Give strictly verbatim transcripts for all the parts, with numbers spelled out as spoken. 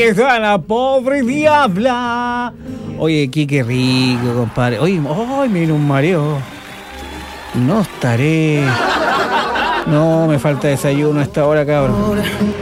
Ahí está la pobre diabla. Oye, qué, qué rico, compadre. Oye, ay, me vino un mareo. No estaré. No, me falta desayuno a esta hora, cabrón.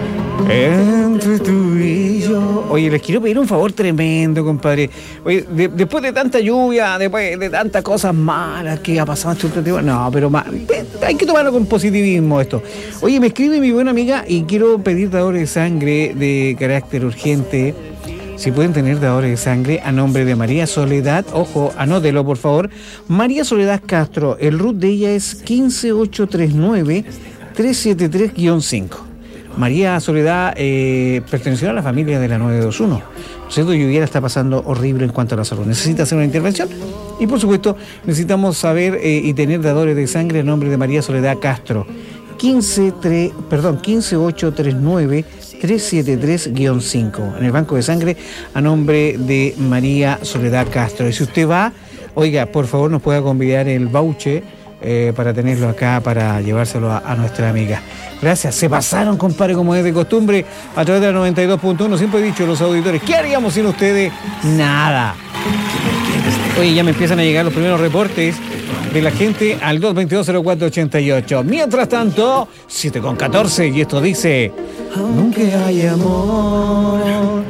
Entre tú y yo. Oye, les quiero pedir un favor tremendo, compadre. Oye, de, después de tanta lluvia, después de tantas cosas malas que ha pasado este último tiempo, no, pero más, hay que tomarlo con positivismo esto. Oye, me escribe mi buena amiga y quiero pedir dadores de sangre de carácter urgente. Si pueden tener dadores de sangre a nombre de María Soledad, ojo, anótelo por favor. María Soledad Castro, el R U T de ella es uno cinco ocho tres nueve tres siete tres guión cinco. María Soledad eh, perteneció a la familia de la nueve dos uno. ¿Cierto? Y hoy día está pasando horrible en cuanto a la salud. Necesita hacer una intervención y, por supuesto, necesitamos saber eh, y tener dadores de sangre a nombre de María Soledad Castro. quince, tres, perdón, uno cinco ocho tres nueve tres siete tres guión cinco. En el banco de sangre a nombre de María Soledad Castro. Y si usted va, oiga, por favor nos pueda convidar el voucher eh, para tenerlo acá, para llevárselo a, a nuestra amiga. Gracias, se pasaron, compadre, como es de costumbre, a través de la noventa y dos punto uno. Siempre he dicho a los auditores, ¿qué haríamos sin ustedes? Nada. Oye, ya me empiezan a llegar los primeros reportes de la gente al dos veintidós cero cuatro ochenta y ocho. Mientras tanto, siete con catorce, y esto dice: aunque hay amor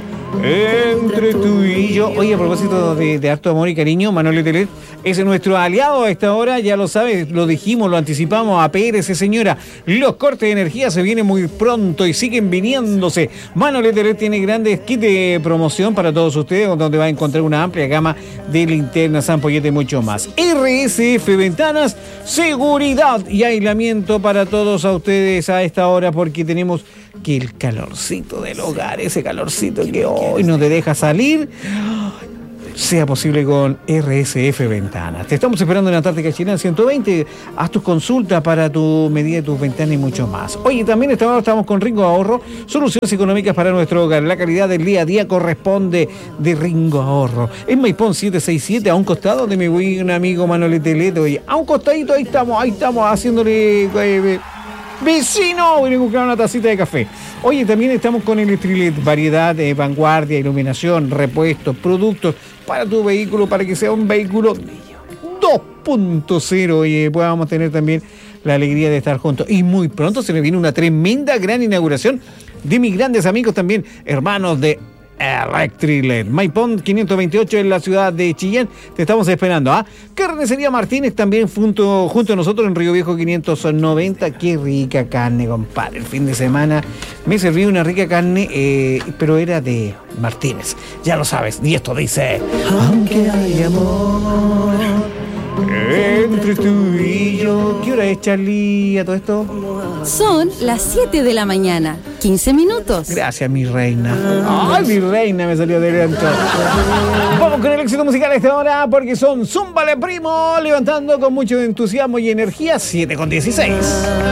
entre tú y yo. Oye, a propósito de, de harto amor y cariño, Manuel Telet es nuestro aliado a esta hora, ya lo sabes, lo dijimos, lo anticipamos, a P R S, señora. Los cortes de energía se vienen muy pronto y siguen viniéndose. Manuel Telet tiene grandes kits de promoción para todos ustedes, donde va a encontrar una amplia gama de linternas, ampolletas y mucho más. R S F Ventanas, seguridad y aislamiento para todos a ustedes a esta hora, porque tenemos que el calorcito del hogar, ese calorcito que hoy no te deja salir, sea posible con R S F Ventanas. Te estamos esperando en Antártica Chilena ciento veinte. Haz tus consultas para tu medida de tus ventanas y mucho más. Oye, también estamos, estamos con Ringo Ahorro, soluciones económicas para nuestro hogar. La calidad del día a día corresponde de Ringo Ahorro. En Maipón setecientos sesenta y siete, a un costado de mi buen amigo Manuel Teleto. Y a un costadito, ahí estamos, ahí estamos haciéndole... Eh, vecino, voy a buscar una tacita de café. Oye, también estamos con Electrilet, variedad de vanguardia, iluminación, repuestos, productos para tu vehículo, para que sea un vehículo dos punto cero y podamos tener también la alegría de estar juntos. Y muy pronto se nos viene una tremenda gran inauguración de mis grandes amigos también, hermanos de Electrilet. Maipón quinientos veintiocho en la ciudad de Chillán. Te estamos esperando, ¿ah? ¿eh? Carnicería Martínez también junto, junto a nosotros en Río Viejo quinientos noventa. Qué rica carne, compadre. El fin de semana me serví una rica carne, eh, pero era de Martínez. Ya lo sabes. Y esto dice: aunque hay amor entre tú y yo. ¿Qué hora es, Charlie, a todo esto? Son las siete de la mañana, quince minutos. Gracias, mi reina. Ay, mi reina, me salió de dentro. Vamos con el éxito musical a esta hora, porque son Zúmbale Primo, levantando con mucho entusiasmo y energía, siete con dieciséis.